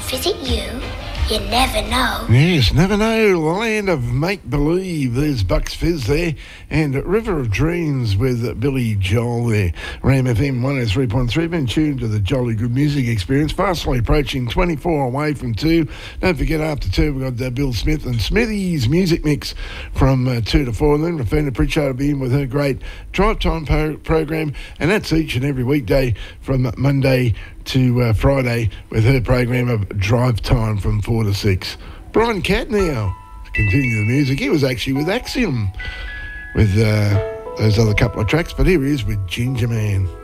visit you? You never know. Yes, never know. The land of make-believe. There's Bucks Fizz there. And River of Dreams with Billy Joel there. Ram FM 103.3. Been tuned to the jolly good music experience. Fastly approaching 24 away from 2. Don't forget, after 2, we've got Bill Smith and Smithy's music mix from 2 to 4. And then Rafina Pritchard will be in with her great Drive Time program. And that's each and every weekday from Monday to Friday with her program of Drive Time from 4 to 6. Brian Cat now to continue the music. He was actually with Axiom with those other couple of tracks, but here he is with Ginger Man.